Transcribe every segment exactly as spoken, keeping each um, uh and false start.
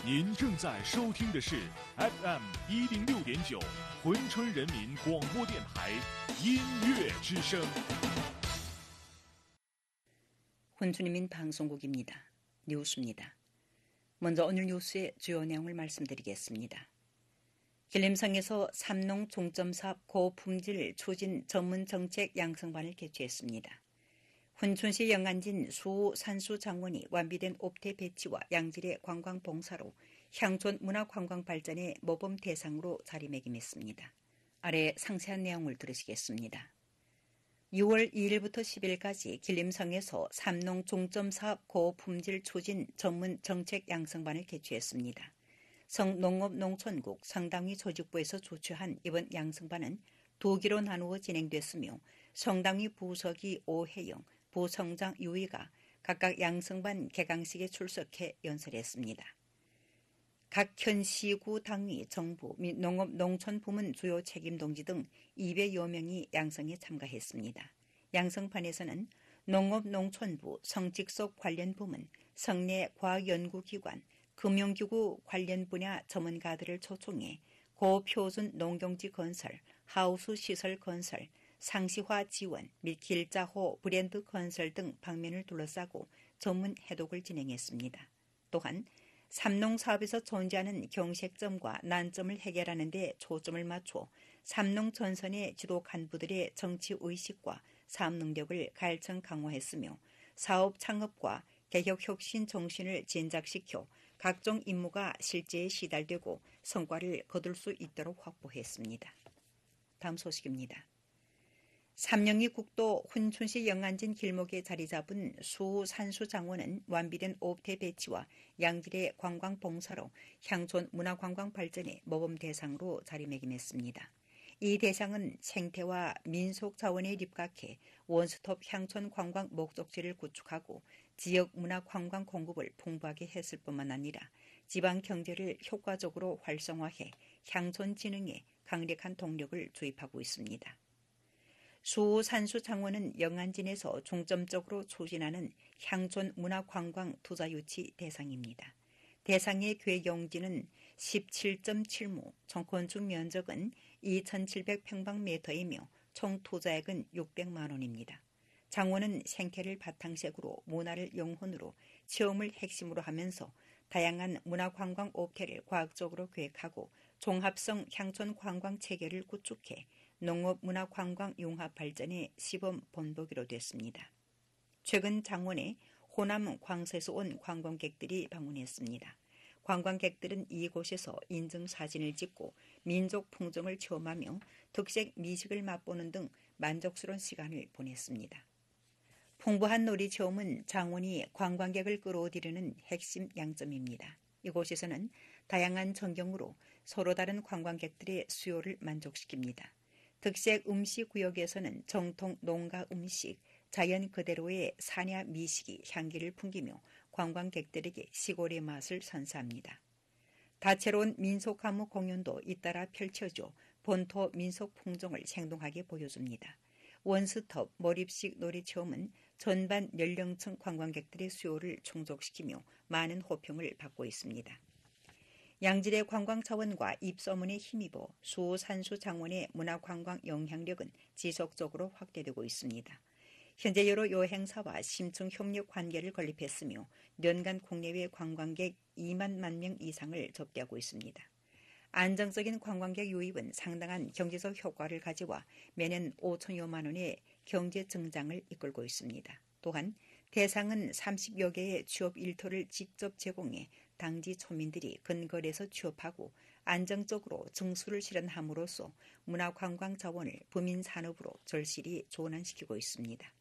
您正在收听的是 F M 一零六点九珲春人民广播电台音乐之声。 珲春人民방송국입니다. 뉴스입니다. 먼저 오늘 뉴스의 주요 내용을 말씀드리겠습니다. 길림성에서 삼농 종점사업 고품질 추진 전문정책 양성반을 개최했습니다. 훈춘시 영안진 수 산수 장원이 완비된 옵태 배치와 양질의 관광 봉사로 향촌 문화관광 발전의 모범 대상으로 자리매김했습니다. 아래 상세한 내용을 들으시겠습니다. 유월 이일부터 십일까지 길림성에서 삼농 종점사업 고품질 추진 전문 정책 양성반을 개최했습니다. 성농업농촌국 성당위 조직부에서 주최한 이번 양성반은 두 기로 나누어 진행됐으며 성당위 부서기 오혜영, 부성장 유희가 각각 양성반 개강식에 출석해 연설했습니다. 각 현시구 당위, 정부 및 농업농촌부문 주요 책임동지 등 이백여 명이 양성에 참가했습니다. 양성판에서는 농업농촌부, 성직속 관련 부문, 성내 과학연구기관, 금융기구 관련 분야 전문가들을 초청해 고표준 농경지 건설, 하우스 시설 건설, 상시화 지원 및 길자호 브랜드 건설 등 방면을 둘러싸고 전문 해독을 진행했습니다. 또한 삼농사업에서 존재하는 경색점과 난점을 해결하는 데 초점을 맞춰 삼농전선의 지도 간부들의 정치의식과 사업 능력을 갈청 강화했으며 사업 창업과 개혁혁신 정신을 진작시켜 각종 임무가 실제에 시달되고 성과를 거둘 수 있도록 확보했습니다. 다음 소식입니다. 삼령리 국도 훈춘시 영안진 길목에 자리 잡은 수 산수 장원은 완비된 옵태 배치와 양질의 관광 봉사로 향촌 문화관광 발전의 모범 대상으로 자리매김했습니다. 이 대상은 생태와 민속 자원에 입각해 원스톱 향촌 관광 목적지를 구축하고 지역 문화 관광 공급을 풍부하게 했을 뿐만 아니라 지방 경제를 효과적으로 활성화해 향촌 진흥에 강력한 동력을 주입하고 있습니다. 수 산수 장원은 영안진에서 중점적으로 추진하는 향촌 문화관광 투자 유치 대상입니다. 대상의 계용지는 십칠 점 칠 무, 총 건축 면적은 이천칠백 평방미터이며 총 투자액은 육백만 원입니다. 장원은 생태를 바탕색으로 문화를 영혼으로 체험을 핵심으로 하면서 다양한 문화관광 옵태를 과학적으로 계획하고 종합성 향촌 관광 체계를 구축해 농업 문화관광 융합 발전의 시범 본보기로 됐습니다. 최근 장원에 호남 광서에서 온 관광객들이 방문했습니다. 관광객들은 이곳에서 인증사진을 찍고 민족 풍정을 체험하며 특색 미식을 맛보는 등 만족스러운 시간을 보냈습니다. 풍부한 놀이 체험은 장원이 관광객을 끌어들이는 핵심 양점입니다. 이곳에서는 다양한 전경으로 서로 다른 관광객들의 수요를 만족시킵니다. 특색 음식 구역에서는 정통 농가 음식, 자연 그대로의 산야 미식이 향기를 풍기며 관광객들에게 시골의 맛을 선사합니다. 다채로운 민속 가무 공연도 잇따라 펼쳐져 본토 민속 풍정을 생동하게 보여줍니다. 원스톱 몰입식 놀이 체험은 전반 연령층 관광객들의 수요를 충족시키며 많은 호평을 받고 있습니다. 양질의 관광 차원과 입소문에 힘입어 수 산수 장원의 문화관광 영향력은 지속적으로 확대되고 있습니다. 현재 여러 여행사와 심층 협력 관계를 건립했으며 연간 국내외 관광객 이만만 명 이상을 접대하고 있습니다. 안정적인 관광객 유입은 상당한 경제적 효과를 가져와 매년 오천여만 원의 경제增장을 이끌고 있습니다. 또한 대상은 삼십여 개의 취업 일터를 직접 제공해 당지 초민들이 근거리에서 취업하고 안정적으로 증수를 실현함으로써 문화관광 자원을 부민산업으로 절실히 전환시키고 있습니다.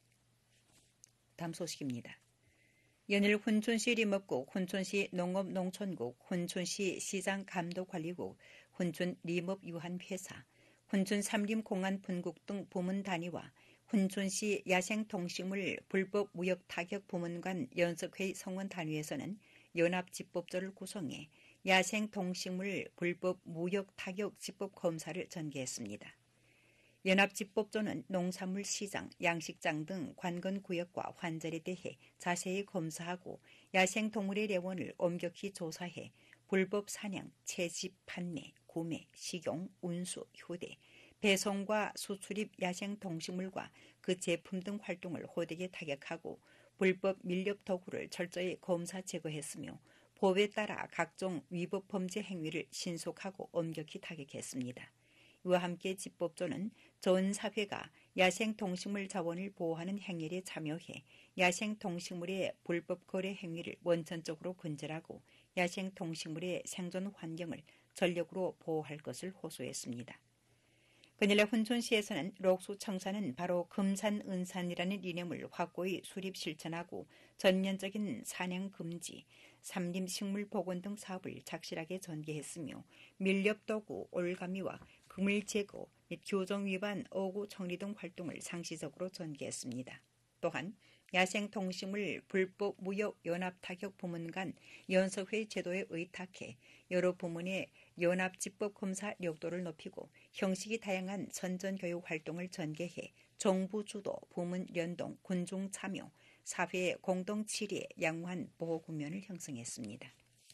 다음 소식입니다. 연일 훈춘시 리업국, 훈춘시 농업농촌국, 훈춘시 시장감독관리국, 훈춘 리업유한회사, 훈춘 삼림공안 분국 등 부문 단위와 훈춘시 야생동식물 불법 무역 타격 부문간 연석회의 성원 단위에서는 연합집법조를 구성해 야생동식물 불법 무역 타격 집법 검사를 전개했습니다. 연합집법조는 농산물 시장, 양식장 등 관건구역과 환절에 대해 자세히 검사하고 야생동물의 내원을 엄격히 조사해 불법 사냥, 채집, 판매, 구매, 식용, 운수, 휴대, 배송과 수출입 야생동식물과 그 제품 등 활동을 호되게 타격하고 불법 밀렵 도구를 철저히 검사 제거했으며 법에 따라 각종 위법 범죄 행위를 신속하고 엄격히 타격했습니다. 이와 함께 집법조는 전 사회가 야생동식물 자원을 보호하는 행렬에 참여해 야생동식물의 불법 거래 행위를 원천적으로 근절하고 야생동식물의 생존 환경을 전력으로 보호할 것을 호소했습니다. 그날의 훈촌시에서는 록수 청사는 바로 금산은산이라는 이념을 확고히 수립 실천하고 전면적인 사냥 금지, 삼림 식물 복원 등 사업을 착실하게 전개했으며 밀렵도구, 올가미와 그물 제거 및 교정 위반 어구 청리 등 활동을 상시적으로 전개했습니다. 또한 야생동식물 불법 무역 연합 타격 부문 간 연석회 제도에 의탁해 여러 부문의 연합집법 검사力도를 높이고 형식이 다양한 선전교육 활동을 전개해 정부 주도, 부문 연동, 군중 참여, 사회의 공동 치리에 양호한 보호 국면을 형성했습니다.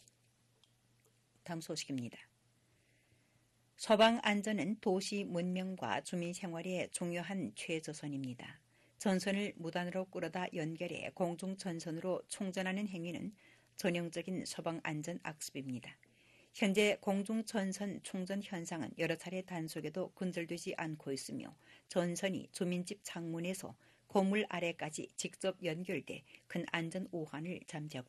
다음 소식입니다. 소방 안전은 도시 문명과 주민 생활의 중요한 최저선입니다. 전선을 무단으로 끌어다 연결해 공중전선으로 충전하는 행위는 전형적인 소방안전 악습입니다. 현재 공중전선 충전 현상은 여러 차례 단속에도 근절되지 않고 있으며 전선이 주민집 창문에서 건물 아래까지 직접 연결돼 큰 안전 오한을 잠재하고